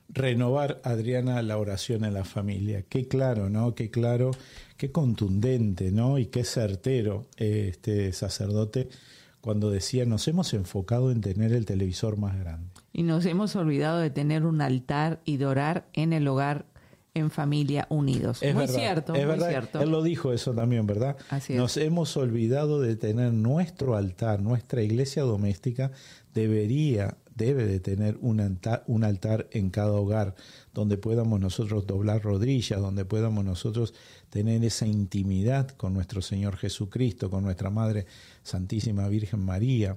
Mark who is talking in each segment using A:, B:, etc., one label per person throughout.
A: Renovar, Adriana, la oración en la familia. Qué claro, ¿no? Qué claro, qué contundente, ¿no? Y qué certero este sacerdote cuando decía, nos hemos enfocado en tener el televisor más grande.
B: Y nos hemos olvidado de tener un altar y de orar en el hogar, en familia, unidos.
A: Es
B: muy
A: verdad,
B: cierto,
A: es
B: muy
A: verdad.
B: cierto.
A: Él lo dijo eso también, ¿verdad?
B: Así es.
A: Nos hemos olvidado de tener nuestro altar, nuestra iglesia doméstica debe de tener un altar en cada hogar, donde podamos nosotros doblar rodillas, donde podamos nosotros tener esa intimidad con nuestro Señor Jesucristo, con nuestra Madre Santísima Virgen María.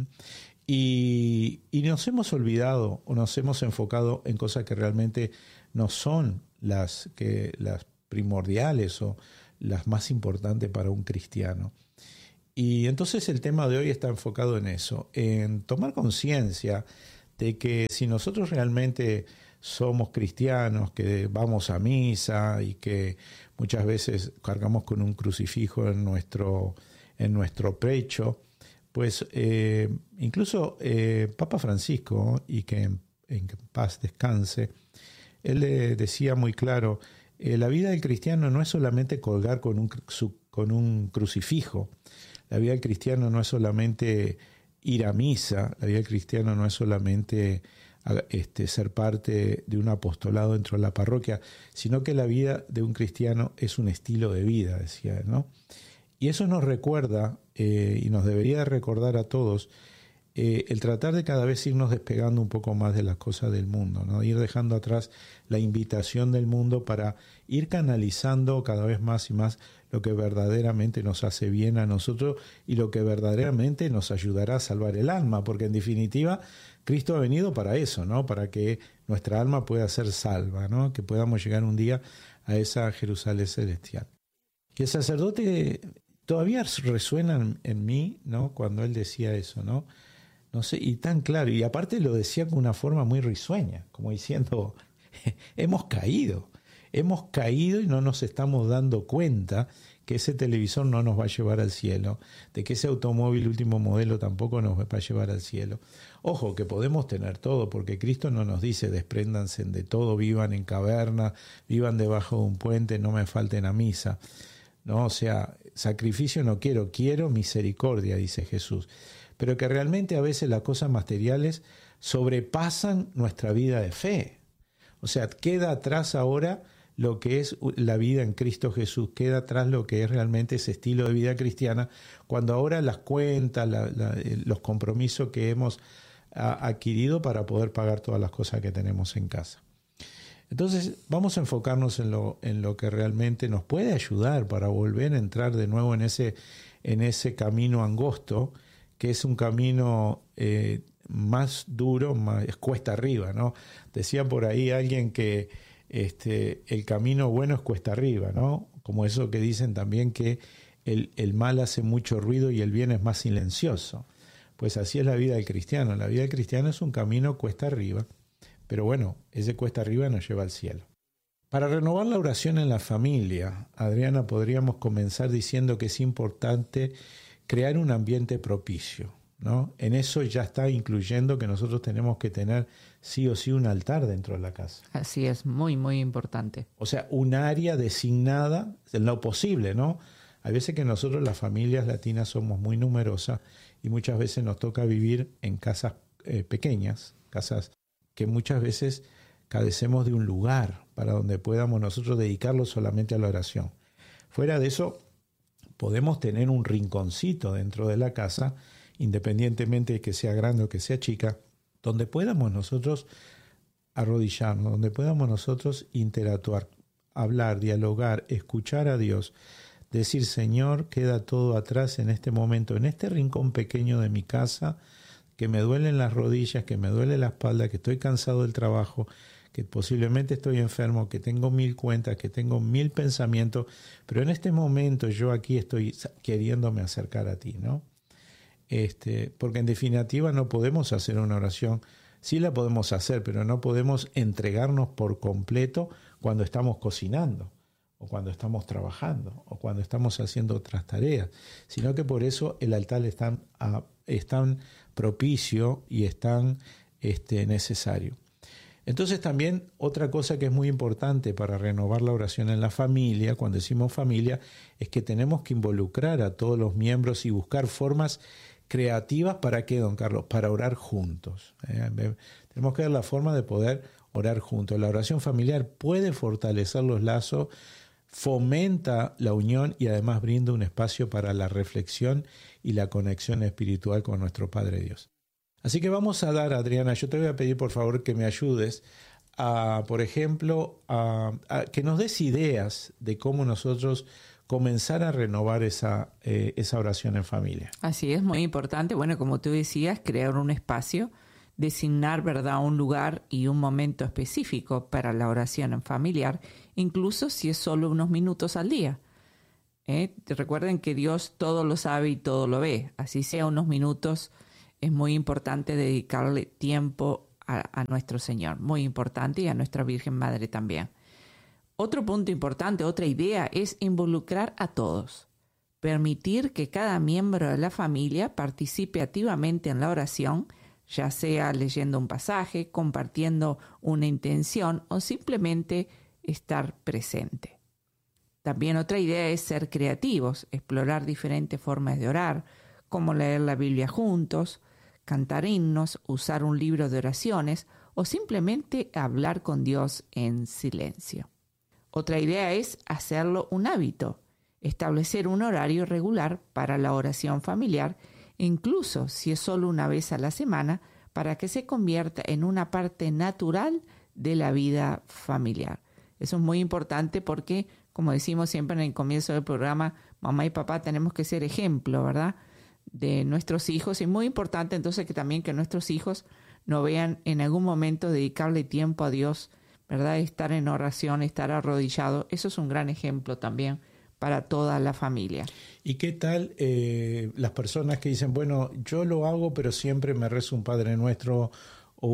A: Y nos hemos olvidado o nos hemos enfocado en cosas que realmente no son las primordiales o las más importantes para un cristiano. Y entonces el tema de hoy está enfocado en eso, en tomar conciencia de que si nosotros realmente somos cristianos, que vamos a misa y que muchas veces cargamos con un crucifijo en nuestro pecho, pues incluso Papa Francisco, y que en paz descanse, él le decía muy claro, la vida del cristiano no es solamente colgar con un crucifijo, la vida del cristiano no es solamente ir a misa, la vida del cristiano no es solamente ser parte de un apostolado dentro de la parroquia, sino que la vida de un cristiano es un estilo de vida, decía, ¿no? Y eso nos recuerda, y nos debería recordar a todos, el tratar de cada vez irnos despegando un poco más de las cosas del mundo, ¿no? Ir dejando atrás la invitación del mundo para ir canalizando cada vez más y más lo que verdaderamente nos hace bien a nosotros y lo que verdaderamente nos ayudará a salvar el alma, porque en definitiva Cristo ha venido para eso, ¿no? Para que nuestra alma pueda ser salva, ¿no? Que podamos llegar un día a esa Jerusalén celestial. Y el sacerdote todavía resuena en mí, ¿no? Cuando él decía eso, ¿no? No sé, y tan claro, y aparte lo decía con una forma muy risueña, como diciendo, hemos caído y no nos estamos dando cuenta que ese televisor no nos va a llevar al cielo, de que ese automóvil último modelo tampoco nos va a llevar al cielo. Ojo, que podemos tener todo, porque Cristo no nos dice despréndanse de todo, vivan en caverna, vivan debajo de un puente, no me falten a misa. No, o sea, sacrificio no quiero misericordia, dice Jesús. Pero que realmente a veces las cosas materiales sobrepasan nuestra vida de fe. O sea, queda atrás ahora lo que es la vida en Cristo Jesús, queda atrás lo que es realmente ese estilo de vida cristiana, cuando ahora las cuentas, los compromisos que hemos adquirido para poder pagar todas las cosas que tenemos en casa. Entonces vamos a enfocarnos en lo que realmente nos puede ayudar para volver a entrar de nuevo en ese camino angosto, que es un camino más duro, más cuesta arriba, ¿no? Decía por ahí alguien que el camino bueno es cuesta arriba, ¿no? Como eso que dicen también que el mal hace mucho ruido y el bien es más silencioso. Pues así es la vida del cristiano. La vida del cristiano es un camino cuesta arriba, pero bueno, ese cuesta arriba nos lleva al cielo. Para renovar la oración en la familia, Adriana, podríamos comenzar diciendo que es importante crear un ambiente propicio, ¿no? En eso ya está incluyendo que nosotros tenemos que tener sí o sí un altar dentro de la casa.
B: Así es, muy, muy importante.
A: O sea, un área designada, en lo posible, ¿no? Hay veces que nosotros, las familias latinas, somos muy numerosas y muchas veces nos toca vivir en casas pequeñas, casas que muchas veces carecemos de un lugar para donde podamos nosotros dedicarlo solamente a la oración. Fuera de eso, podemos tener un rinconcito dentro de la casa, independientemente de que sea grande o que sea chica, donde podamos nosotros arrodillarnos, donde podamos nosotros interactuar, hablar, dialogar, escuchar a Dios, decir, Señor, queda todo atrás en este momento, en este rincón pequeño de mi casa, que me duelen las rodillas, que me duele la espalda, que estoy cansado del trabajo, que posiblemente estoy enfermo, que tengo 1000 cuentas, que tengo 1000 pensamientos, pero en este momento yo aquí estoy queriéndome acercar a ti, ¿no? Porque en definitiva no podemos hacer una oración, sí la podemos hacer, pero no podemos entregarnos por completo cuando estamos cocinando, o cuando estamos trabajando, o cuando estamos haciendo otras tareas, sino que por eso el altar es tan propicio y es tan necesario. Entonces también otra cosa que es muy importante para renovar la oración en la familia, cuando decimos familia, es que tenemos que involucrar a todos los miembros y buscar formas creativas. ¿Para qué, don Carlos? Para orar juntos. Tenemos que ver la forma de poder orar juntos. La oración familiar puede fortalecer los lazos, fomenta la unión y además brinda un espacio para la reflexión y la conexión espiritual con nuestro Padre Dios. Así que vamos a dar, Adriana, yo te voy a pedir por favor que me ayudes a, por ejemplo, a que nos des ideas de cómo nosotros comenzar a renovar esa oración en familia.
B: Así es, muy importante. Bueno, como tú decías, crear un espacio, designar, ¿verdad?, un lugar y un momento específico para la oración en familiar, incluso si es solo unos minutos al día. Recuerden que Dios todo lo sabe y todo lo ve. Así sea unos minutos, es muy importante dedicarle tiempo a nuestro Señor, muy importante, y a nuestra Virgen Madre también. Otro punto importante, otra idea, es involucrar a todos. Permitir que cada miembro de la familia participe activamente en la oración, ya sea leyendo un pasaje, compartiendo una intención o simplemente estar presente. También otra idea es ser creativos, explorar diferentes formas de orar, como leer la Biblia juntos, cantar himnos, usar un libro de oraciones o simplemente hablar con Dios en silencio. Otra idea es hacerlo un hábito, establecer un horario regular para la oración familiar, incluso si es solo una vez a la semana, para que se convierta en una parte natural de la vida familiar. Eso es muy importante porque, como decimos siempre en el comienzo del programa, mamá y papá tenemos que ser ejemplo, ¿verdad?, de nuestros hijos. Y muy importante entonces que nuestros hijos no vean en algún momento dedicarle tiempo a Dios, ¿verdad?, estar en oración, estar arrodillado. Eso es un gran ejemplo también para toda la familia.
A: ¿Y qué tal las personas que dicen, bueno, yo lo hago, pero siempre me rezo un Padre Nuestro o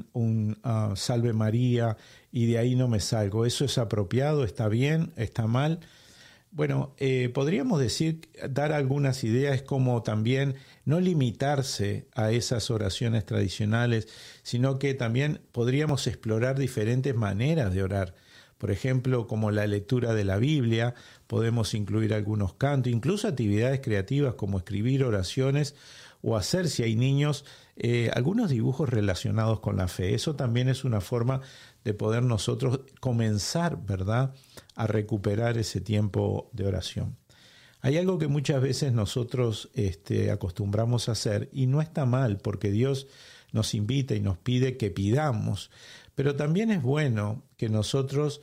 A: un Salve María y de ahí no me salgo? ¿Eso es apropiado? ¿Está bien? ¿Está mal? Bueno, podríamos dar algunas ideas como también no limitarse a esas oraciones tradicionales, sino que también podríamos explorar diferentes maneras de orar. Por ejemplo, como la lectura de la Biblia, podemos incluir algunos cantos, incluso actividades creativas como escribir oraciones o hacer, si hay niños, algunos dibujos relacionados con la fe. Eso también es una forma de poder nosotros comenzar, ¿verdad?, a recuperar ese tiempo de oración. Hay algo que muchas veces nosotros acostumbramos a hacer y no está mal porque Dios nos invita y nos pide que pidamos, pero también es bueno que nosotros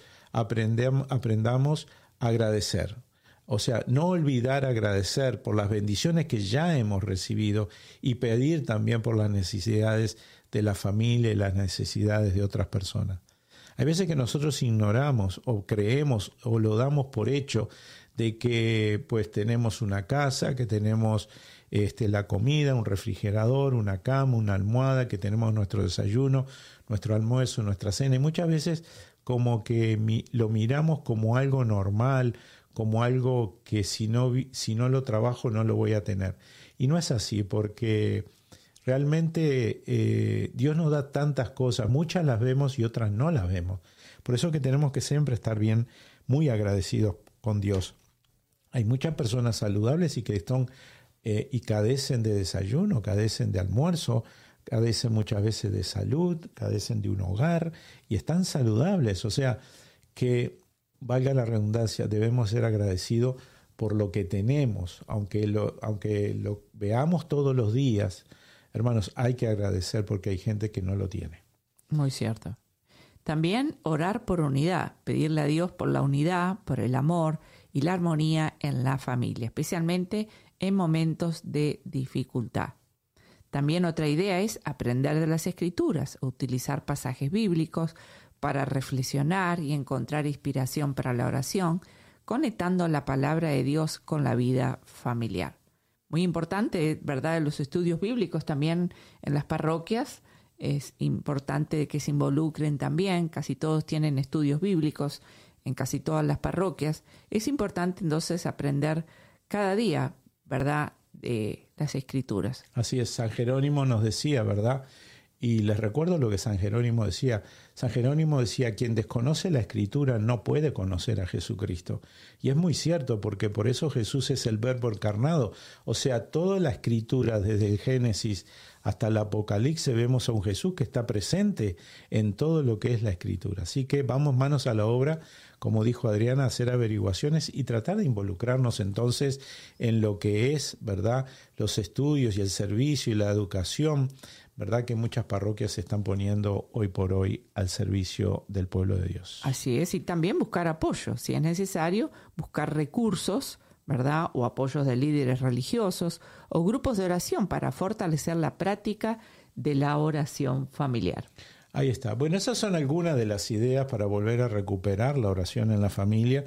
A: aprendamos a agradecer. O sea, no olvidar agradecer por las bendiciones que ya hemos recibido y pedir también por las necesidades de la familia y las necesidades de otras personas. Hay veces que nosotros ignoramos o creemos o lo damos por hecho de que pues tenemos una casa, que tenemos la comida, un refrigerador, una cama, una almohada, que tenemos nuestro desayuno, nuestro almuerzo, nuestra cena. Y muchas veces como que lo miramos como algo normal, como algo que si no lo trabajo no lo voy a tener. Y no es así, porque realmente Dios nos da tantas cosas, muchas las vemos y otras no las vemos. Por eso que tenemos que siempre estar bien, muy agradecidos con Dios. Hay muchas personas saludables y que están y cadecen de desayuno, cadecen de almuerzo, cadecen muchas veces de salud, cadecen de un hogar y están saludables. O sea que, valga la redundancia, debemos ser agradecidos por lo que tenemos, aunque lo veamos todos los días. Hermanos, hay que agradecer porque hay gente que no lo tiene.
B: Muy cierto. También orar por unidad, pedirle a Dios por la unidad, por el amor y la armonía en la familia, especialmente en momentos de dificultad. También otra idea es aprender de las Escrituras, utilizar pasajes bíblicos para reflexionar y encontrar inspiración para la oración, conectando la palabra de Dios con la vida familiar. Muy importante, ¿verdad?, los estudios bíblicos también en las parroquias. Es importante que se involucren también. Casi todos tienen estudios bíblicos en casi todas las parroquias. Es importante entonces aprender cada día, ¿verdad?, de las Escrituras.
A: Así es, San Jerónimo nos decía, ¿verdad? Y les recuerdo lo que San Jerónimo decía. San Jerónimo decía, quien desconoce la Escritura no puede conocer a Jesucristo. Y es muy cierto, porque por eso Jesús es el Verbo encarnado. O sea, toda la Escritura, desde el Génesis hasta el Apocalipsis, vemos a un Jesús que está presente en todo lo que es la Escritura. Así que vamos manos a la obra, como dijo Adriana, a hacer averiguaciones y tratar de involucrarnos entonces en lo que es, ¿verdad?, los estudios y el servicio y la educación, ¿verdad?, que muchas parroquias se están poniendo hoy por hoy al servicio del pueblo de Dios.
B: Así es, y también buscar apoyo, si es necesario, buscar recursos, ¿verdad?, o apoyos de líderes religiosos o grupos de oración para fortalecer la práctica de la oración familiar.
A: Ahí está. Bueno, esas son algunas de las ideas para volver a recuperar la oración en la familia.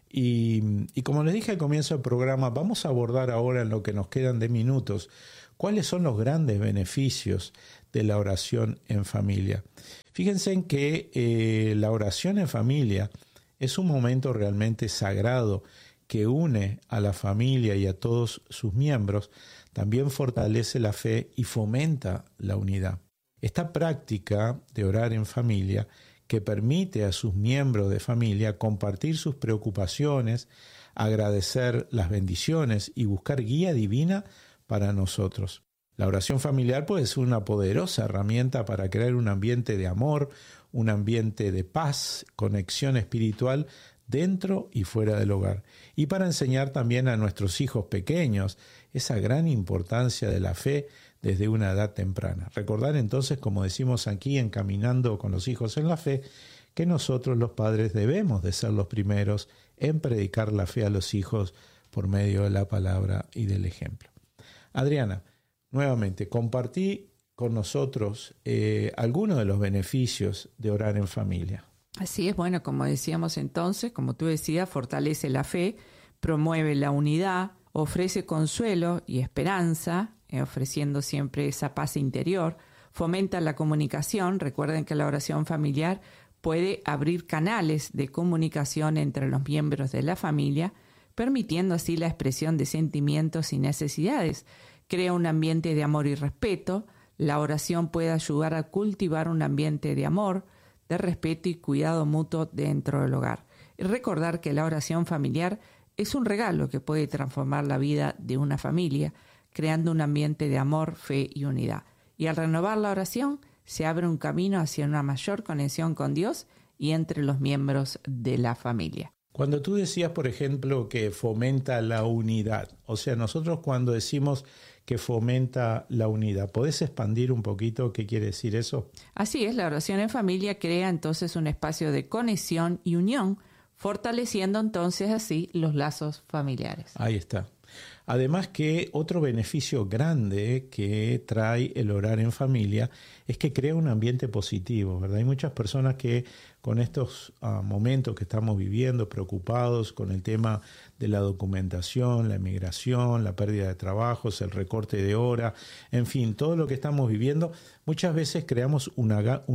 A: Y como les dije al comienzo del programa, vamos a abordar ahora, en lo que nos quedan de minutos, cuáles son los grandes beneficios de la oración en familia. Fíjense en que la oración en familia es un momento realmente sagrado que une a la familia y a todos sus miembros, también fortalece la fe y fomenta la unidad. Esta práctica de orar en familia, que permite a sus miembros de familia compartir sus preocupaciones, agradecer las bendiciones y buscar guía divina para nosotros. La oración familiar puede ser una poderosa herramienta para crear un ambiente de amor, un ambiente de paz, conexión espiritual dentro y fuera del hogar, y para enseñar también a nuestros hijos pequeños esa gran importancia de la fe desde una edad temprana. Recordar entonces, como decimos aquí en Caminando con los Hijos en la Fe, que nosotros los padres debemos de ser los primeros en predicar la fe a los hijos por medio de la palabra y del ejemplo. Adriana, nuevamente compartí con nosotros algunos de los beneficios de orar en familia.
B: Así es, bueno, como decíamos entonces, como tú decías, fortalece la fe, promueve la unidad, ofrece consuelo y esperanza, ofreciendo siempre esa paz interior, fomenta la comunicación. Recuerden que la oración familiar puede abrir canales de comunicación entre los miembros de la familia, permitiendo así la expresión de sentimientos y necesidades. Crea un ambiente de amor y respeto. La oración puede ayudar a cultivar un ambiente de amor, de respeto y cuidado mutuo dentro del hogar. Y recordar que la oración familiar es un regalo que puede transformar la vida de una familia, creando un ambiente de amor, fe y unidad. Y al renovar la oración, se abre un camino hacia una mayor conexión con Dios y entre los miembros de la familia.
A: Cuando tú decías, por ejemplo, que fomenta la unidad, o sea, nosotros cuando decimos que fomenta la unidad, ¿podés expandir un poquito qué quiere decir eso?
B: Así es, la oración en familia crea entonces un espacio de conexión y unión, fortaleciendo entonces así los lazos familiares.
A: Ahí está. Además que otro beneficio grande que trae el orar en familia es que crea un ambiente positivo, ¿verdad? Hay muchas personas que con estos momentos que estamos viviendo, preocupados con el tema de la documentación, la emigración, la pérdida de trabajos, el recorte de hora, en fin, todo lo que estamos viviendo, muchas veces creamos un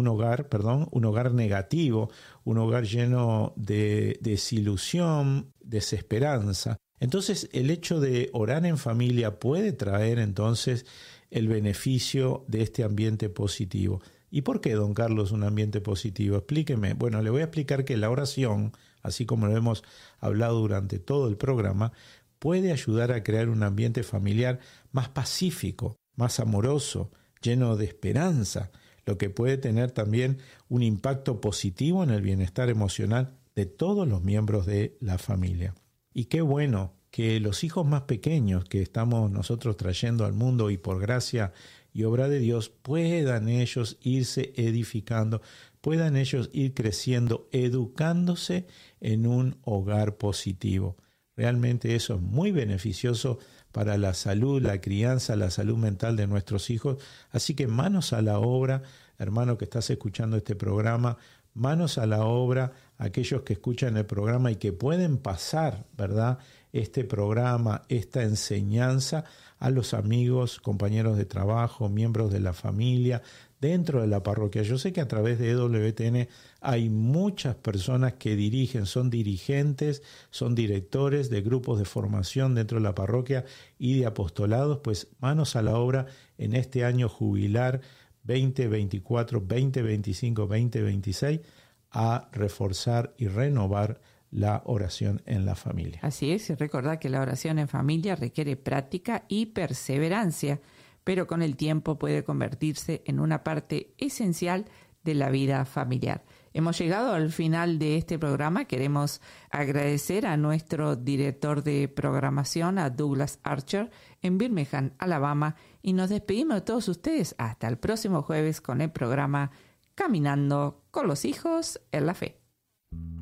A: hogar negativo, un hogar lleno de desilusión, desesperanza. Entonces, el hecho de orar en familia puede traer entonces el beneficio de este ambiente positivo. ¿Y por qué, don Carlos, un ambiente positivo? Explíqueme. Bueno, le voy a explicar que la oración, así como lo hemos hablado durante todo el programa, puede ayudar a crear un ambiente familiar más pacífico, más amoroso, lleno de esperanza, lo que puede tener también un impacto positivo en el bienestar emocional de todos los miembros de la familia. Y qué bueno que los hijos más pequeños que estamos nosotros trayendo al mundo y por gracia y obra de Dios puedan ellos irse edificando, puedan ellos ir creciendo, educándose en un hogar positivo. Realmente eso es muy beneficioso para la salud, la crianza, la salud mental de nuestros hijos. Así que manos a la obra, hermano que estás escuchando este programa, manos a la obra, aquellos que escuchan el programa y que pueden pasar, ¿verdad?, este programa, esta enseñanza a los amigos, compañeros de trabajo, miembros de la familia, dentro de la parroquia. Yo sé que a través de EWTN hay muchas personas que dirigen, son dirigentes, son directores de grupos de formación dentro de la parroquia y de apostolados, pues manos a la obra en este año jubilar 2024, 2025, 2026 a reforzar y renovar la oración en la familia.
B: Así es, y recordad que la oración en familia requiere práctica y perseverancia, pero con el tiempo puede convertirse en una parte esencial de la vida familiar. Hemos llegado al final de este programa. Queremos agradecer a nuestro director de programación, a Douglas Archer, en Birmingham, Alabama, y nos despedimos de todos ustedes hasta el próximo jueves con el programa Caminando con los Hijos en la Fe.